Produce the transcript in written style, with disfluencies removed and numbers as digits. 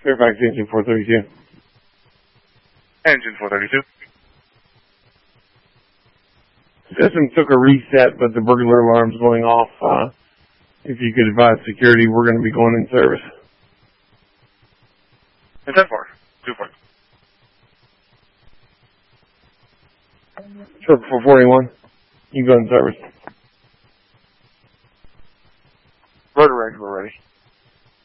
Fairfax Engine 432. Engine 432. System took a reset, but the burglar alarm's going off. If you could advise security, we're going to be going in service. And 10-4. 2-4. Sure, 441. You go in service. Rotor Reg, we're ready.